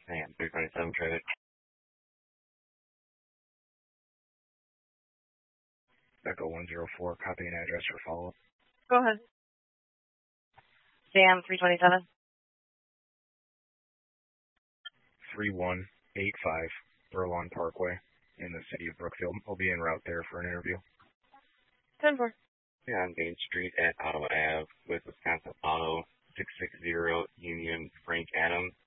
Sam, 327 traffic. Echo 104, copy and address for follow-up. Go ahead. Sam, 327. 3185 Burlawn Parkway in the city of Brookfield. I'll be en route there for an interview. 10-4. Yeah, on Main Street at Auto Ave with Wisconsin Auto 660 Union Frank Adams.